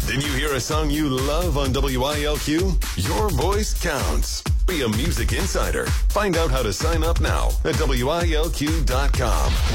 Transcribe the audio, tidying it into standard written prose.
Did you hear a song you love on WILQ? Your voice counts. Be a music insider. Find out how to sign up now at WILQ.com.